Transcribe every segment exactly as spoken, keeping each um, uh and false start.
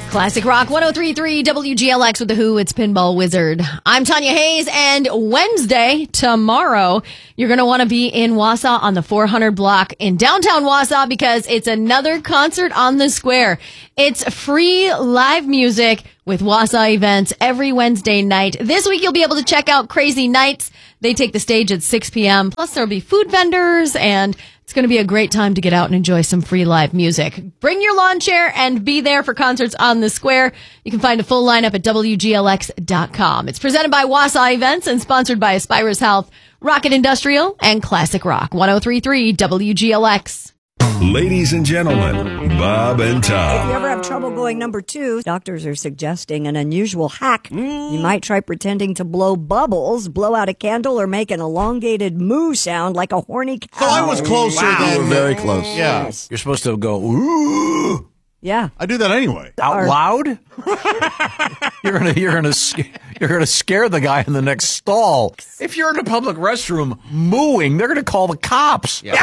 Classic Rock one oh three point three W G L X with The Who. It's Pinball Wizard. I'm Tanya Hayes, and Wednesday, tomorrow, you're going to want to be in Wausau on the four hundred block in downtown Wausau because it's another concert on the square. It's free live music with Wausau Events every Wednesday night. This week, you'll be able to check out Crazy Nights. They take the stage at six p.m. Plus, there'll be food vendors, and it's going to be a great time to get out and enjoy some free live music. Bring your lawn chair and be there for concerts on the square. You can find a full lineup at W G L X dot com. It's presented by Wausau Events and sponsored by Aspirus Health, Rocket Industrial, and Classic Rock one oh three point three W G L X. Ladies and gentlemen, Bob and Tom. If you ever have trouble going number two, doctors are suggesting an unusual hack. Mm. You might try pretending to blow bubbles, blow out a candle, or make an elongated moo sound like a horny cow. So I was closer wow. than... You were very close. Yeah. Yes. You're supposed to go, ooh. Yeah. I do that anyway. Out Or- loud? you're gonna you're gonna sc- you're gonna scare the guy in the next stall. If you're in a public restroom mooing, they're gonna call the cops. Yeah.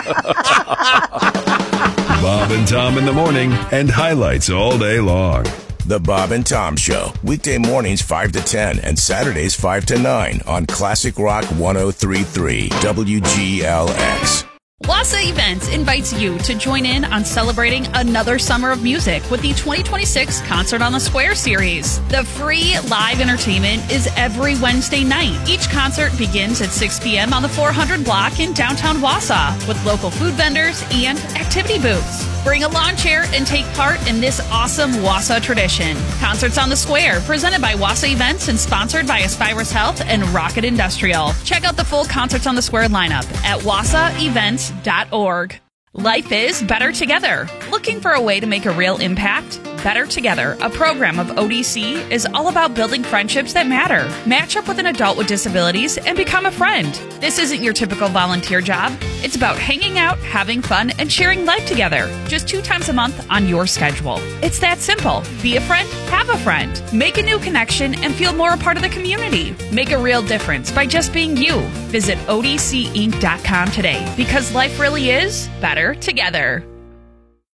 Bob and Tom in the morning and highlights all day long. The Bob and Tom Show, weekday mornings five to ten and Saturdays five to nine on Classic Rock one oh three point three W G L X. Wausau Events invites you to join in on celebrating another summer of music with the twenty twenty-six Concert on the Square series. The free live entertainment is every Wednesday night. Each concert begins at six p.m. on the four hundred block in downtown Wausau with local food vendors and activity booths. Bring a lawn chair and take part in this awesome Wausau tradition. Concerts on the Square, presented by Wausau Events and sponsored by Aspirus Health and Rocket Industrial. Check out the full Concerts on the Square lineup at wausau events dot org. Life is better together. Looking for a way to make a real impact? Better Together, a program of O D C, is all about building friendships that matter. Match up with an adult with disabilities and become a friend. This isn't your typical volunteer job. It's about hanging out, having fun, and sharing life together. Just two times a month on your schedule. It's that simple. Be a friend, have a friend. Make a new connection and feel more a part of the community. Make a real difference by just being you. Visit O D C inc dot com today because life really is better together.